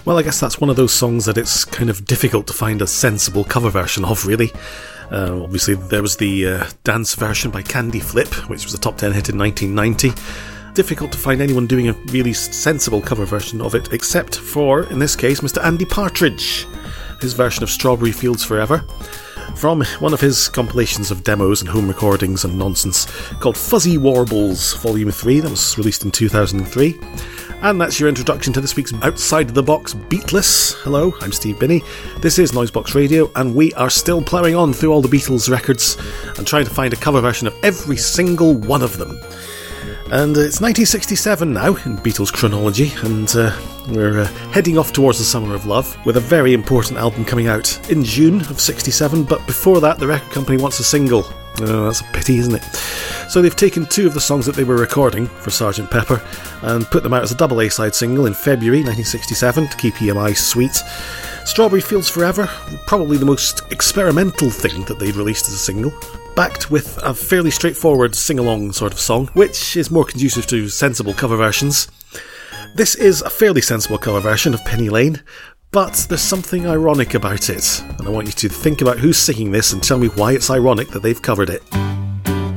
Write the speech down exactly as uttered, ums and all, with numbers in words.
Well, I guess that's one of those songs that it's kind of difficult to find a sensible cover version of, really. Uh, obviously, there was the uh, dance version by Candy Flip, which was a top ten hit in nineteen ninety. Difficult to find anyone doing a really sensible cover version of it, except for, in this case, Mister Andy Partridge, his version of Strawberry Fields Forever, from one of his compilations of demos and home recordings and nonsense called Fuzzy Warbles Volume three, that was released in two thousand three. And that's your introduction to this week's Outside the Box Beatless. Hello, I'm Steve Binney. This is Noisebox Radio, and we are still ploughing on through all the Beatles records and trying to find a cover version of every single one of them. And uh, it's nineteen sixty-seven now in Beatles chronology, and uh, we're uh, heading off towards the Summer of Love with a very important album coming out in June of sixty-seven, but before that the record company wants a single. Oh, that's a pity, isn't it? So they've taken two of the songs that they were recording for Sergeant Pepper and put them out as a double A-side single in February nineteen sixty-seven to keep E M I sweet. Strawberry Fields Forever, probably the most experimental thing that they'd released as a single, backed with a fairly straightforward sing-along sort of song, which is more conducive to sensible cover versions. This is a fairly sensible cover version of Penny Lane, but there's something ironic about it, and I want you to think about who's singing this and tell me why it's ironic that they've covered it.